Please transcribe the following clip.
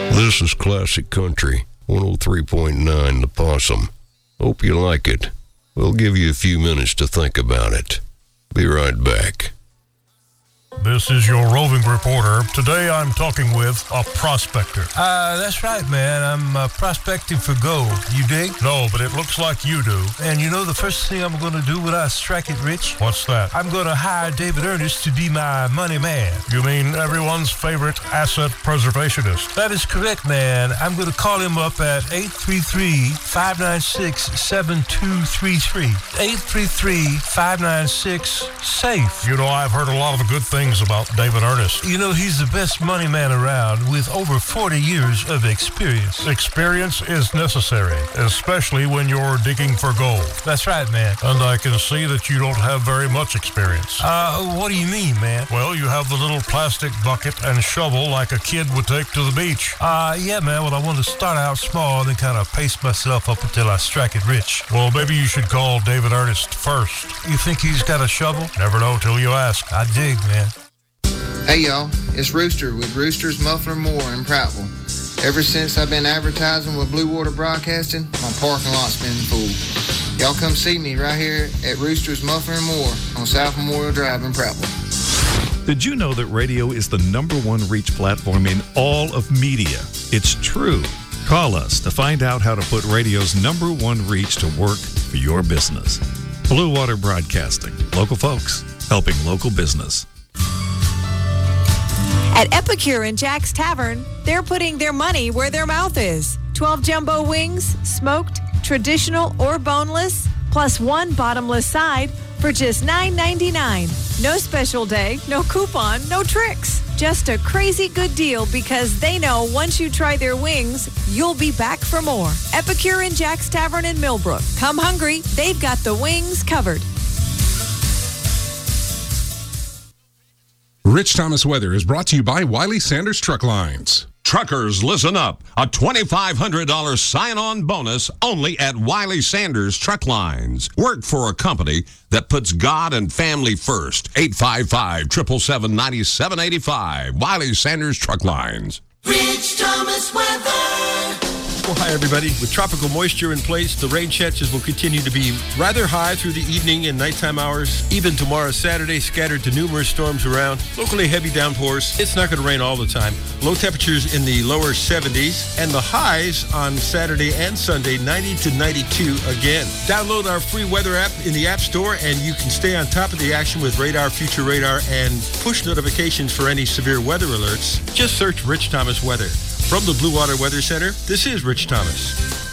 This is Classic Country, 103.9 The Possum. Hope you like it. We'll give you a few minutes to think about it. Be right back. This is your roving reporter. Today I'm talking with a prospector. That's right, man. I'm prospecting for gold. You dig? No, but it looks like you do. And you know the first thing I'm going to do when I strike it rich? What's that? I'm going to hire David Ernest to be my money man. You mean everyone's favorite asset preservationist? That is correct, man. I'm going to call him up at 833-596-7233. 833-596-SAFE. You know, I've heard a lot of good things about David Ernest. You know, he's the best money man around with over 40 years of experience. Experience is necessary, especially when you're digging for gold. That's right, man. And I can see that you don't have very much experience. What do you mean, man? Well, you have the little plastic bucket and shovel like a kid would take to the beach. Yeah, man. Well, I want to start out small and then kind of pace myself up until I strike it rich. Well, maybe you should call David Ernest first. You think he's got a shovel? Never know till you ask. I dig, man. Hey y'all, it's Rooster with Rooster's Muffler and More in Prattville. Ever since I've been advertising with Blue Water Broadcasting, my parking lot's been full. Y'all come see me right here at Rooster's Muffler and More on South Memorial Drive in Prattville. Did you know that radio is the #1 reach platform in all of media? It's true. Call us to find out how to put radio's #1 reach to work for your business. Blue Water Broadcasting. Local folks helping local business. At Epicure and Jack's Tavern, they're putting their money where their mouth is. 12 jumbo wings, smoked, traditional, or boneless, plus 1 bottomless side for just $9.99. No special day, no coupon, no tricks. Just a crazy good deal because they know once you try their wings, you'll be back for more. Epicure and Jack's Tavern in Millbrook. Come hungry, they've got the wings covered. Rich Thomas Weather is brought to you by Wiley Sanders Truck Lines. Truckers, listen up. A $2,500 sign-on bonus only at Wiley Sanders Truck Lines. Work for a company that puts God and family first. 855-777-9785. Wiley Sanders Truck Lines. Rich Thomas Weather. Well, hi, everybody. With tropical moisture in place, the rain chances will continue to be rather high through the evening and nighttime hours. Even tomorrow, Saturday, scattered to numerous storms around. Locally heavy downpours. It's not going to rain all the time. Low temperatures in the lower 70s. And the highs on Saturday and Sunday, 90 to 92 again. Download our free weather app in the App Store, and you can stay on top of the action with Radar, Future Radar, and push notifications for any severe weather alerts. Just search Rich Thomas Weather. From the Blue Water Weather Center, this is Rich Thomas.